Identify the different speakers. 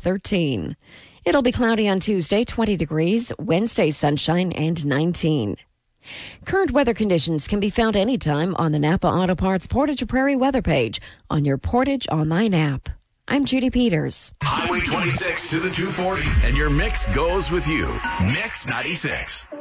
Speaker 1: 13. It'll be cloudy on Tuesday, 20 degrees. Wednesday, sunshine and 19. Current weather conditions can be found anytime on the Napa Auto Parts Portage Prairie weather page on your Portage Online app. I'm Judy Peters.
Speaker 2: Highway 26 to the 240, and your mix goes with you. Mix 96.